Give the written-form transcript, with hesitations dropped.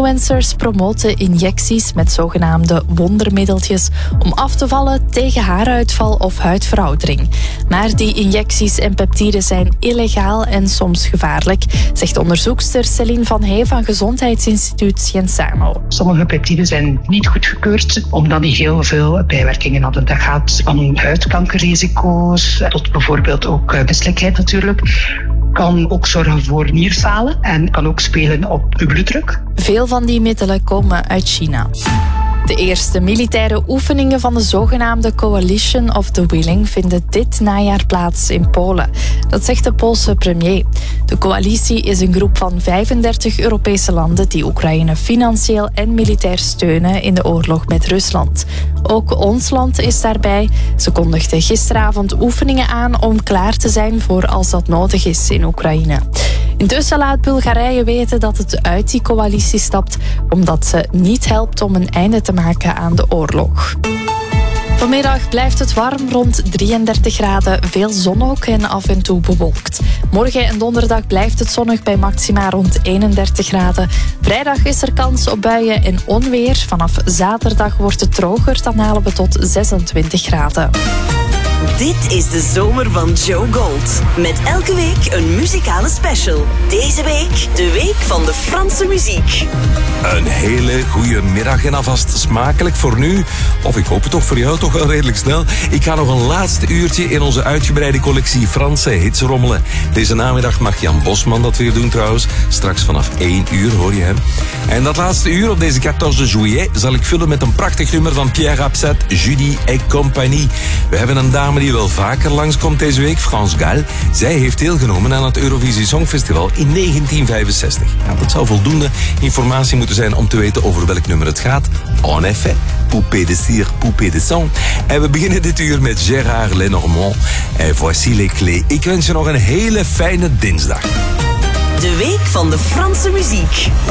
Influencers promoten injecties met zogenaamde wondermiddeltjes om af te vallen tegen haaruitval of huidveroudering. Maar die injecties en peptiden zijn illegaal en soms gevaarlijk, zegt onderzoekster Céline van Hey van Gezondheidsinstituut Scienzano. Sommige peptiden zijn niet goedgekeurd omdat die heel veel bijwerkingen hadden. Dat gaat van huidkankerrisico's tot bijvoorbeeld ook misselijkheid natuurlijk. Kan ook zorgen voor nierfalen en kan ook spelen op uw bloeddruk. Veel van die middelen komen uit China. De eerste militaire oefeningen van de zogenaamde Coalition of the Willing vinden dit najaar plaats in Polen. Dat zegt de Poolse premier. De coalitie is een groep van 35 Europese landen die Oekraïne financieel en militair steunen in de oorlog met Rusland. Ook ons land is daarbij. Ze kondigden gisteravond oefeningen aan om klaar te zijn voor als dat nodig is in Oekraïne. Intussen laat Bulgarije weten dat het uit die coalitie stapt, omdat ze niet helpt om een einde te maken aan de oorlog. Vanmiddag blijft het warm, rond 33 graden, veel zon ook en af en toe bewolkt. Morgen en donderdag blijft het zonnig bij maxima rond 31 graden. Vrijdag is er kans op buien en onweer. Vanaf zaterdag wordt het droger, dan halen we tot 26 graden. Dit is de zomer van Joe Gold. Met elke week een muzikale special. Deze week de week van de Franse muziek. Een hele goede middag en alvast smakelijk voor nu. Of ik hoop het toch voor jou toch wel redelijk snel. Ik ga nog een laatste uurtje in onze uitgebreide collectie Franse hits rommelen. Deze namiddag mag Jan Bosman dat weer doen trouwens. Straks vanaf 1 uur hoor je hem. En dat laatste uur op deze 14 juillet zal ik vullen met een prachtig nummer van Pierre Absat, Judy et compagnie. We hebben een dame die wel vaker langskomt deze week, France Gall. Zij heeft deelgenomen aan het Eurovisie Songfestival in 1965. Nou, dat zou voldoende informatie moeten zijn om te weten over welk nummer het gaat. En effet, Poupée de cire, Poupée de sang. En we beginnen dit uur met Gérard Lenormand. En voici les clés. Ik wens je nog een hele fijne dinsdag. De week van de Franse muziek.